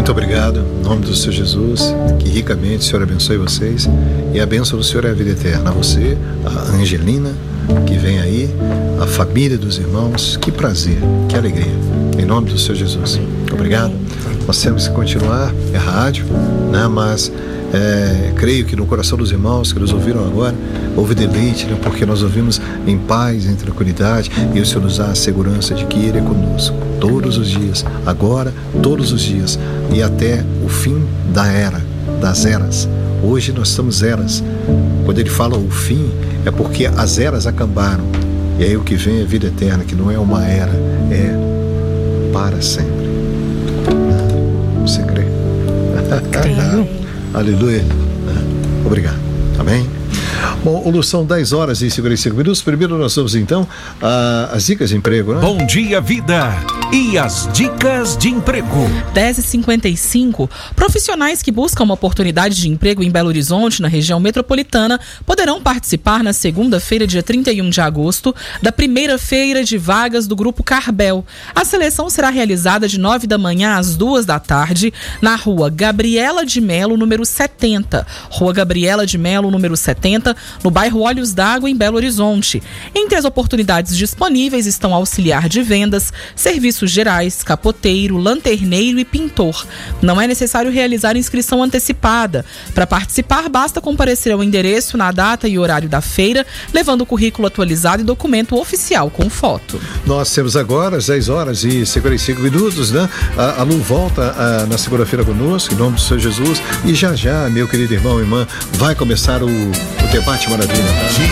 Muito obrigado, em nome do Senhor Jesus, que ricamente o Senhor abençoe vocês, e a bênção do Senhor é a vida eterna. A você, a Angelina, que vem aí, a família dos irmãos, que prazer, que alegria, em nome do Senhor Jesus. Obrigado. Nós temos que continuar, é rádio, né? Mas creio que no coração dos irmãos que nos ouviram agora, houve deleite, né? Porque nós ouvimos em paz, em tranquilidade, e o Senhor nos dá a segurança de que Ele é conosco todos os dias, agora, todos os dias, e até o fim das eras. Hoje nós estamos eras. Quando Ele fala o fim, é porque as eras acabaram, e aí o que vem é vida eterna, que não é uma era, é para sempre. Você crê? Creio. Aleluia. Obrigado. Amém? Bom, Lu, são 10 horas e 55 minutos. Primeiro nós vamos então às dicas de emprego, né? Bom dia, vida! E as dicas de emprego. 10h55, profissionais que buscam uma oportunidade de emprego em Belo Horizonte, na região metropolitana, poderão participar na segunda-feira, dia 31 de agosto, da primeira feira de vagas do Grupo Carbel. A seleção será realizada de 9 da manhã às 2 da tarde, na rua Gabriela de Melo, número 70. Rua Gabriela de Melo, número 70, no bairro Olhos d'Água, em Belo Horizonte. Entre as oportunidades disponíveis estão auxiliar de vendas, serviços gerais, capoteiro, lanterneiro e pintor. Não é necessário realizar inscrição antecipada. Para participar, basta comparecer ao endereço na data e horário da feira, levando o currículo atualizado e documento oficial com foto. Nós temos agora às 10 horas e 55 minutos, né? A Lu volta na segunda-feira conosco, em nome do Senhor Jesus, e já, meu querido irmão e irmã, vai começar o debate maravilha, tá?